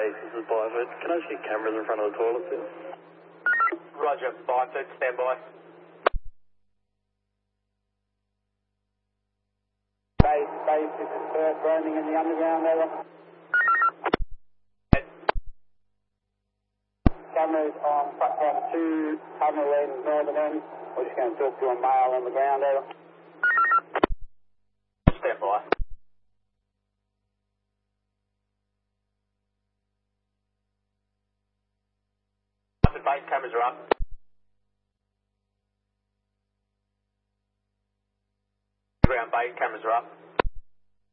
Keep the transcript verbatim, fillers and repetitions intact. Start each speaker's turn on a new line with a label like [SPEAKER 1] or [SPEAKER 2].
[SPEAKER 1] base, this is Byford. Can I just get cameras in front of the toilet, please?
[SPEAKER 2] Roger, Byford, stand by.
[SPEAKER 3] Base, base, this is Perth, roaming in the underground, over. Cameras on platform two, Cardinal end, northern end. We're just going to talk to a male on the ground, over.
[SPEAKER 2] Stand by. The base cameras are up. Ground base cameras are up.